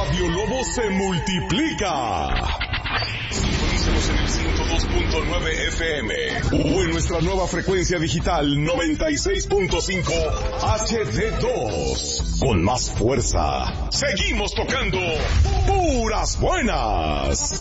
Radio Lobo se multiplica. Sintonícenos en el 102.9 FM o en nuestra nueva frecuencia digital 96.5 HD2. Con más fuerza, seguimos tocando puras buenas.